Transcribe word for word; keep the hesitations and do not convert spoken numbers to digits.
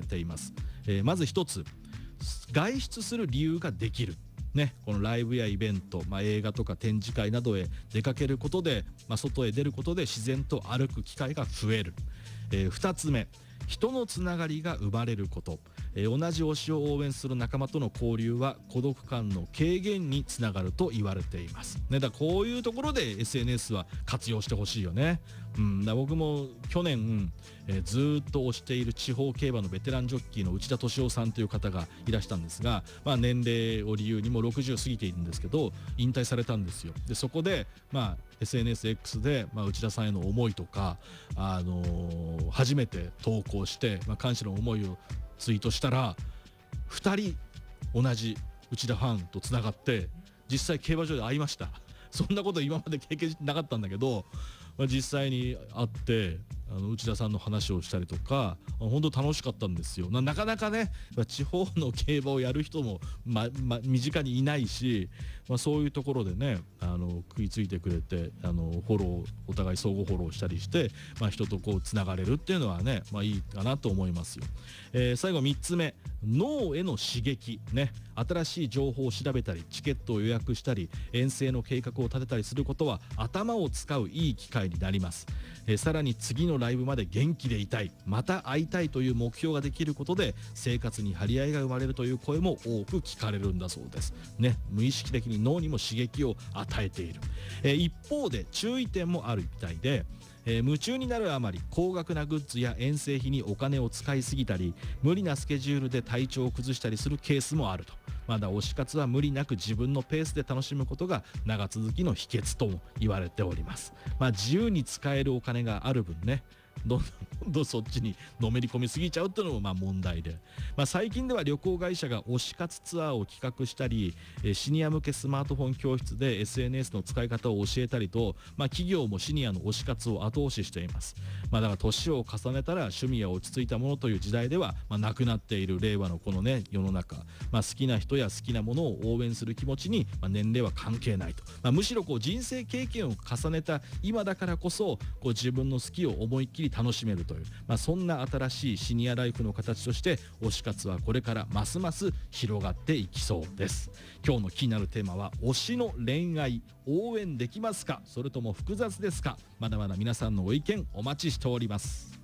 ています。えー、まず一つ、外出する理由ができるね、このライブやイベント、まあ、映画とか展示会などへ出かけることで、まあ、外へ出ることで自然と歩く機会が増える。えー、ふたつめ、人のつながりが生まれること。えー、同じ推しを応援する仲間との交流は孤独感の軽減につながると言われています、ね、だからこういうところで エスエヌエス は活用してほしいよね。うん、だ僕も去年、えー、ずっと推している地方競馬のベテランジョッキーの内田敏夫さんという方がいらしたんですが、まあ、年齢を理由にもろくじゅう過ぎているんですけど引退されたんですよ。でそこで、まあ、エスエヌエスエックス で、まあ、内田さんへの思いとか、あのー、初めて投稿して、まあ、感謝の思いをツイートしたらふたり同じ内田ファンとつながって実際競馬場で会いました。そんなこと今まで経験なかったんだけど、まあ、実際に会ってあの内田さんの話をしたりとか本当楽しかったんですよ。 な, なかなかね地方の競馬をやる人も、まま、身近にいないし、まあ、そういうところでねあの食いついてくれてあのフォローお互い相互フォローしたりして、まあ、人とこうつながれるっていうのはね、まあ、いいかなと思いますよ。えー、最後みっつめ、脳への刺激ね。新しい情報を調べたりチケットを予約したり遠征の計画を立てたりすることは頭を使ういい機会になります。えー、さらに次のライブまで元気でいたい、また会いたいという目標ができることで生活に張り合いが生まれるという声も多く聞かれるんだそうですね。無意識的に脳にも刺激を与えている。えー、一方で注意点もあるみたいで、えー、夢中になるあまり高額なグッズや遠征費にお金を使いすぎたり無理なスケジュールで体調を崩したりするケースもあると。まだ推し活は無理なく自分のペースで楽しむことが長続きの秘訣とも言われております。まあ、自由に使えるお金がある分ねどんどんどんどんそっちにのめり込みすぎちゃうっていうのもまあ問題で、まあ、最近では旅行会社が推し活ツアーを企画したりシニア向けスマートフォン教室で エスエヌエス の使い方を教えたりと、まあ、企業もシニアの推し活を後押ししています。まあ、だから年を重ねたら趣味や落ち着いたものという時代では、まあ、なくなっている令和のこのね世の中、まあ、好きな人や好きなものを応援する気持ちに、まあ、年齢は関係ないと、まあ、むしろこう人生経験を重ねた今だからこそこう自分の好きを思いっきり楽しめるという、まあ、そんな新しいシニアライフの形として推し活はこれからますます広がっていきそうです。今日の気になるテーマは推しの恋愛応援できますか、それとも複雑ですか。まだまだ皆さんのご意見お待ちしております。